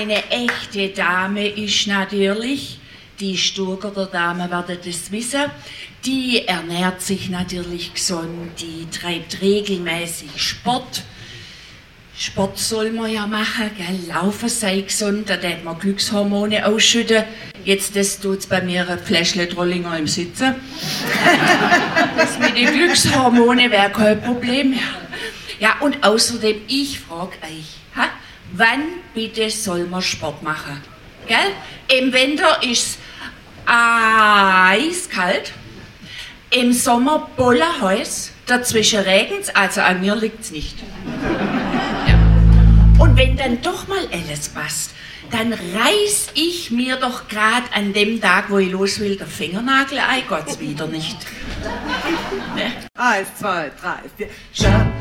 eine echte Dame ist natürlich, die Stuttgarter Dame werden das wissen, die ernährt sich natürlich gesund, die treibt regelmäßig Sport. Sport soll man ja machen, gell? Laufen sei gesund, da darf man Glückshormone ausschütten. Jetzt das tut's bei mir ein Fläschle Trollinger im Sitzen. Das mit den Glückshormonen wäre kein Problem. Ja, und außerdem, ich frage euch, wann bitte soll man Sport machen? Gell? Im Winter ist eiskalt, im Sommer bollerheiß, dazwischen regnet's, also an mir liegt's nicht. Ja. Und wenn dann doch mal alles passt, dann reiß ich mir doch grad an dem Tag, wo ich los will, der Fingernagel ein, Gott's wieder nicht. Ne? 1, 2, 3, 4.